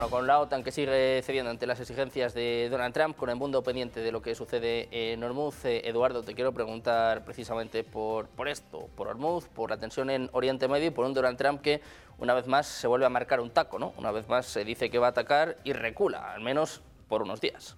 Bueno, con la OTAN que sigue cediendo ante las exigencias de Donald Trump, con el mundo pendiente de lo que sucede en Hormuz, Eduardo, te quiero preguntar precisamente por esto, por Hormuz, por la tensión en Oriente Medio y por un Donald Trump que una vez más se vuelve a marcar un taco, ¿no? Una vez más se dice que va a atacar y recula, al menos por unos días.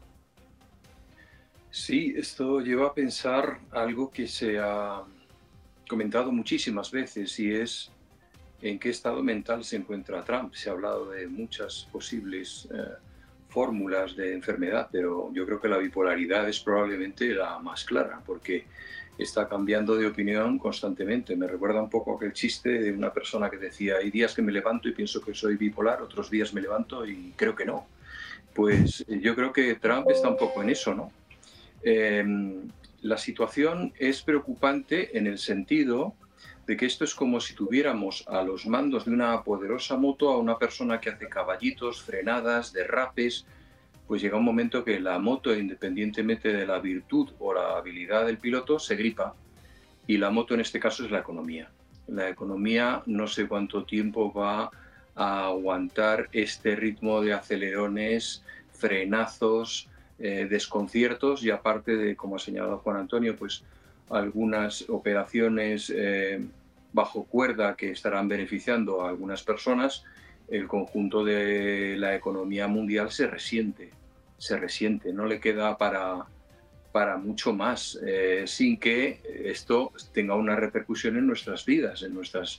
Sí, esto lleva a pensar algo que se ha comentado muchísimas veces y es en qué estado mental se encuentra Trump. Se ha hablado de muchas posibles fórmulas de enfermedad, pero yo creo que la bipolaridad es probablemente la más clara, porque está cambiando de opinión constantemente. Me recuerda un poco aquel chiste de una persona que decía: hay días que me levanto y pienso que soy bipolar, otros días me levanto y creo que no. Pues yo creo que Trump está un poco en eso, ¿no? Eh, la situación es preocupante en el sentido de que esto es como si tuviéramos a los mandos de una poderosa moto a una persona que hace caballitos, frenadas, derrapes. Pues llega un momento que la moto, independientemente de la virtud o la habilidad del piloto, se gripa. Y la moto en este caso es la economía. La economía no sé cuánto tiempo va a aguantar este ritmo de acelerones, frenazos, desconciertos, y aparte de, como ha señalado Juan Antonio, pues algunas operaciones bajo cuerda que estarán beneficiando a algunas personas. El conjunto de la economía mundial se resiente, no le queda para mucho más, sin que esto tenga una repercusión en nuestras vidas, en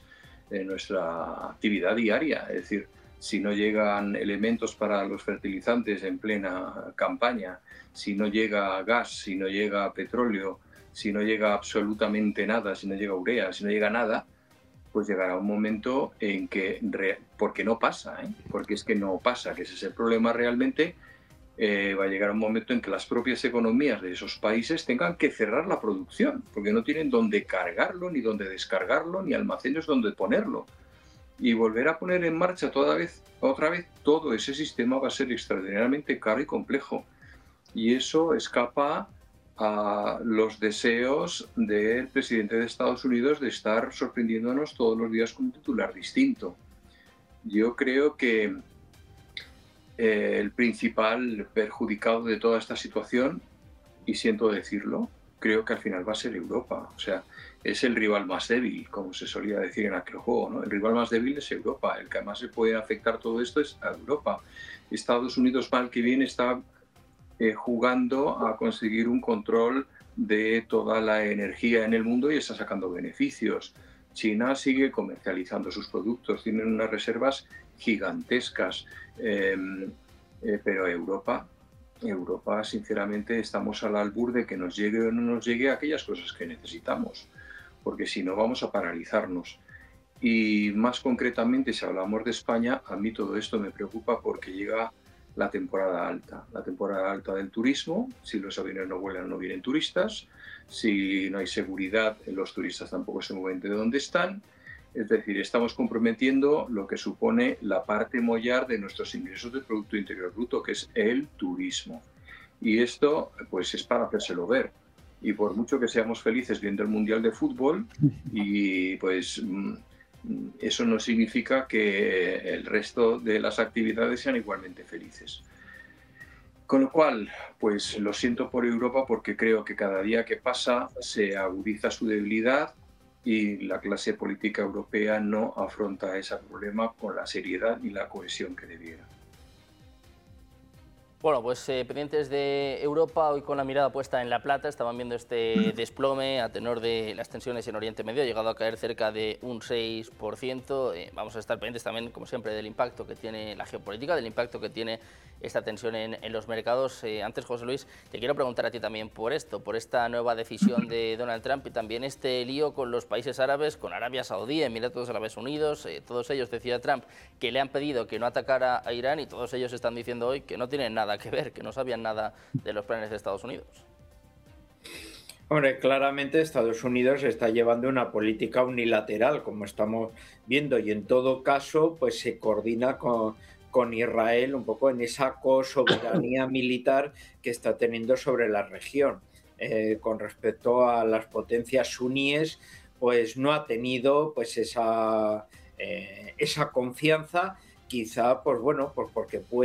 nuestra actividad diaria. Es decir, si no llegan elementos para los fertilizantes en plena campaña, si no llega gas, si no llega petróleo, si no llega absolutamente nada, si no llega urea, si no llega nada, pues llegará un momento en que, porque no pasa, porque es que no pasa, que ese es el problema realmente. Va a llegar un momento en que las propias economías de esos países tengan que cerrar la producción, porque no tienen dónde cargarlo, ni dónde descargarlo, ni almacenes donde ponerlo. Y volver a poner en marcha otra vez todo ese sistema va a ser extraordinariamente caro y complejo. Y eso escapa a los deseos del presidente de Estados Unidos de estar sorprendiéndonos todos los días con un titular distinto. Yo creo que el principal perjudicado de toda esta situación, y siento decirlo, creo que al final va a ser Europa. O sea, es el rival más débil, como se solía decir en aquel juego, ¿no? El rival más débil es Europa. El que más se puede afectar todo esto es a Europa. Estados Unidos, mal que bien, está jugando a conseguir un control de toda la energía en el mundo y está sacando beneficios. China sigue comercializando sus productos, tienen unas reservas gigantescas, pero Europa, sinceramente, estamos al albur de que nos llegue o no nos llegue aquellas cosas que necesitamos, porque si no vamos a paralizarnos. Y más concretamente, si hablamos de España, a mí todo esto me preocupa porque llega la temporada alta del turismo. Si los aviones no vuelan, no vienen turistas. Si no hay seguridad, los turistas tampoco se mueven de donde están. Es decir, estamos comprometiendo lo que supone la parte mollar de nuestros ingresos del Producto Interior Bruto, que es el turismo. Y esto, pues, es para hacérselo ver. Y por mucho que seamos felices viendo el Mundial de Fútbol, y pues eso no significa que el resto de las actividades sean igualmente felices. Con lo cual, pues lo siento por Europa, porque creo que cada día que pasa se agudiza su debilidad y la clase política europea no afronta ese problema con la seriedad y la cohesión que debiera. Bueno, pues pendientes de Europa, hoy con la mirada puesta en La Plata, estaban viendo este desplome a tenor de las tensiones en Oriente Medio, ha llegado a caer cerca de un 6%. Vamos a estar pendientes también, como siempre, del impacto que tiene la geopolítica, del impacto que tiene esta tensión en los mercados. Antes, José Luis, te quiero preguntar a ti también por esto, por esta nueva decisión de Donald Trump y también este lío con los países árabes, con Arabia Saudí, Emiratos Árabes Unidos. Todos ellos, decía Trump, que le han pedido que no atacara a Irán, y todos ellos están diciendo hoy que no tienen nada que ver, que no sabían nada de los planes de Estados Unidos. Hombre, claramente Estados Unidos está llevando una política unilateral, como estamos viendo, y en todo caso, pues se coordina con Israel un poco en esa cosoberanía militar que está teniendo sobre la región. Con respecto a las potencias suníes, pues no ha tenido pues esa confianza, quizá, pues bueno, pues porque puede